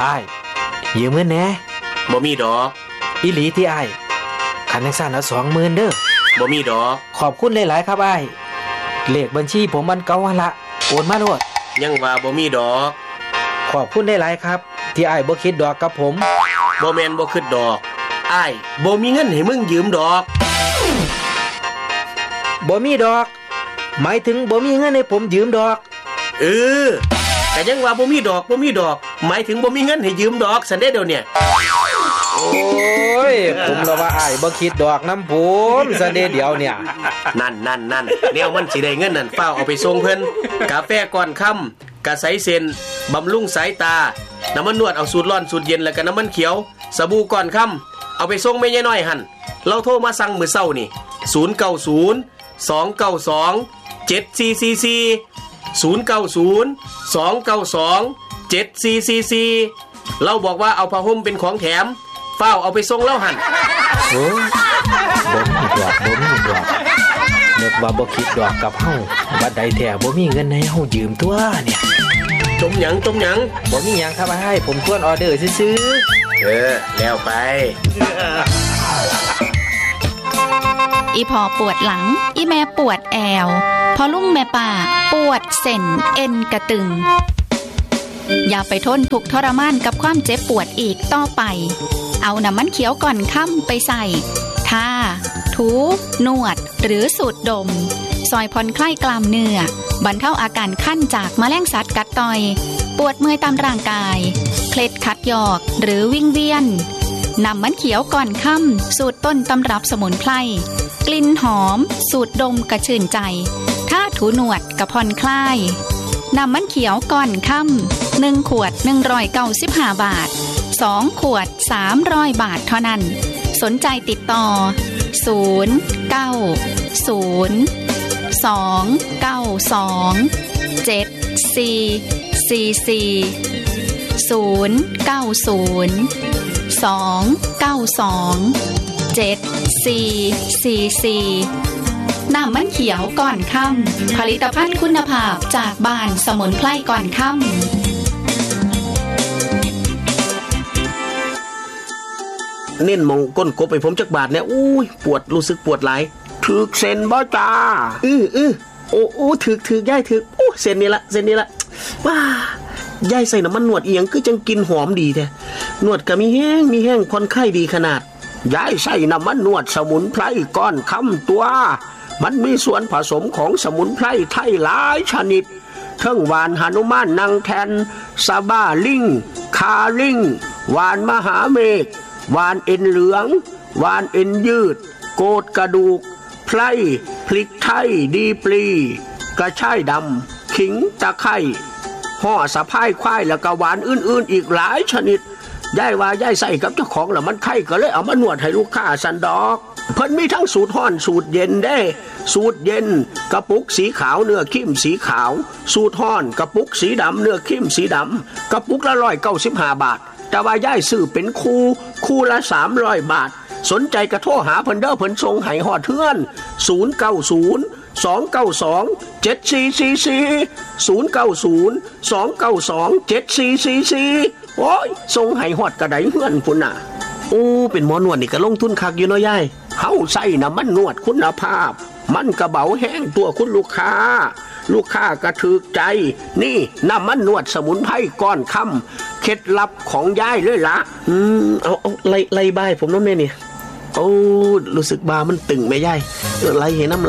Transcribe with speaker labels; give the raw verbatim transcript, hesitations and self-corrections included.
Speaker 1: อ้ายยืมเงินแหน่
Speaker 2: บ่มีดอก
Speaker 1: อีหลีที่อ้ายคันจังซั่นเอาสองหมื่นเด้อ
Speaker 2: บ่มีดอก
Speaker 1: ขอบคุณหลายๆครับอ้ายเลขบัญชีผมมันเก่าหั่นละโอนมาโลด
Speaker 2: ยังว่าบ่มีดอก
Speaker 1: ขอบคุณหลายๆครับที่อ้ายบ่คิดดอกกับผม
Speaker 2: บ่แม่นบ่คิดดอกอ้ายบ่มีเงินให้มึงยืมดอก
Speaker 1: บ่มีดอกหมายถึงบ่มีเงินให้ผมยืมดอก
Speaker 2: เออแต่ยังว่าบ่มีดอกบ่มีดอกหมายถึงบ่มีเงินให้ยืมดอกซั่นเด้เดี๋ยวเนี่ย
Speaker 1: โอ้ยผมละว่าอ้ายบ่คิดดอกนำผมซั่นเด้เดี๋ยวเนี่ย
Speaker 2: นั่นๆๆแนวมันสิได้เงินนั่นฟ้าวเอาไปส่งเพิ่นกาแฟก่อนค่ำกะใสเส้นบำรุงสายตาน้ำมันนวดเอาสูตรร้อนสูตรเย็นแล้วก็น้ำมันเขียวสบู่ก่อนค่ำเอาไปส่งแม่ยายน้อยหั่นเราโทรมาสั่งมื้อเช้านี่ศูนย์ เก้า ศูนย์ สอง เก้า สอง เจ็ด สี่ สี่ สี่ ศูนย์ เก้า ศูนย์ สอง เก้า สอง เจ็ด สี่ สี่ สี่เราบอกว่าเอาผ้าห่มเป็นของแถมฟ้าวเอาไปส่งเราหั่น
Speaker 1: โอ้บ่มีดอกบ่มีดอกนึกว่าบ่คิดดอกกับเฮาบัดใดแท้บ่มีเงินให้เฮายืมตัวเนี่ย
Speaker 2: จมหยังจมหยัง
Speaker 1: บ่มีหยังครับอ้ายผมทวนออเดอร์ซื่อ
Speaker 2: ๆเออแล้วไป
Speaker 3: อีพอปวดหลังอีแม่ปวดแอวพอลุงแม่ป่าปวดเส้นเอ็นกระตึงอย่าไปทนทุกข์ทรมานกับความเจ็บปวดอีกต่อไปเอาน้ำมันเขียวก่อนค่ำไปใส่ทาถูนวดหรือสูดดมซอยผ่อนคลายกล้ามเนื้อบรรเทาอาการคันจากแมลงสัตว์กัดต่อยปวดเมื่อยตามร่างกายเคล็ดขัดยอกหรือวิงเวียนน้ำมันเขียวก่อนค่ำสูตรต้นตำรับสมุนไพรกลิ่นหอมสูดดมกระชื่นใจถ้าถูหนวดกระผ่อนคลายน้ำมันเขียวก่อนค่ำหนึ่งขวดหนึ่งร้อยเก้าสิบห้าบาทสองขวดสามร้อยบาทเท่านั้นสนใจติดต่อศูนย์ เก้า ศูนย์ สอง เก้า สอง เจ็ด สี่ สี่ สี่ ศูนย์ เก้า ศูนย์ สอง เก้า สอง เจ็ด สี่ สี่ สี่น้ำมันเขียวก่อนค่ำผลิตภัณฑ์คุณภาพจากบ้านสมุนไพรก่อนค่ำ
Speaker 2: เน้นมองก้นกบไปผมจักบาทเนี่ยอุ้ยปวดรู้สึกปวดหลายถึกเส้นบ่จ้าอื้ออื้อโอ้โอ้ถึกถึกย่ายถึกโอ้เส้นนี้ละเส้นนี้ละว้าย่ายใส่น้ำมันนวดเอียงคือจังกินหอมดีแท้นวดก็มีแห้งมีแห้งผ่อนคลายดีขนาดย่ายใส่น้ำมันนวดสมุนไพรก้อนคำตัวมันมีส่วนผสมของสมุนไพรไทยหลายชนิดทั้งหวานหนุมานนางแทนซาบ้าลิงคาลิงหวานมหาเมฆหวานเอ็นเหลืองหวานเอ็นยืดโกดกระดูกไพรพลิกไทยดีปลีกระชายดำขิงตะไคร้ห่อสะพายควายแล้วก็หวานอื่นๆอีกหลายชนิดย่ายว่าย่ายใส่กับเจ้าของแล้วมันไข้ก็เลยเอามานวดให้ลูกค้าสันดอกเพิ่นมีทั้งสูตรร้อนสูตรเย็นได้สูตรเย็นกระปุกสีขาวเนื้อเข้มสีขาวสูตรร้อนกระปุกสีดำเนื้อเข้มสีดำกระปุกละหนึ่งร้อยเก้าสิบห้าบาทแต่ว่าย่ายซื้อเป็นคู่คู่ละสามร้อยบาทสนใจกระโทรหาเพิ่นเด้อเพิ่นส่งให้ฮอดเทือนศูนย์ เก้า ศูนย์ สอง เก้า สอง เจ็ด สี่ สี่ สี่ ศูนย์ เก้า ศูนย์ สอง เก้า สอง เจ็ด สี่ สี่ สี่โอ้ยส่งให้ฮอดกระไดเฮือนพุ่นน่ะโอ้เป็นหมอนวดนี่ก็ลงทุนคักอยู่เนาะยายเฮาใส่น้ำมันนวดคุณภาพมันกระเบาแห้งตัวคุณลูกค้าลูกค้าก็ถูกใจนี่น้ำมันนวดสมุนไพรก้อนค่ำเคล็ดลับของยายเลยล่ะอืมเอาเอาไล่ไล่บ้ายผมเนาะแม่นี่โอ้รู้สึกบามันตึงแม่ยายไล่เห็นน้ำ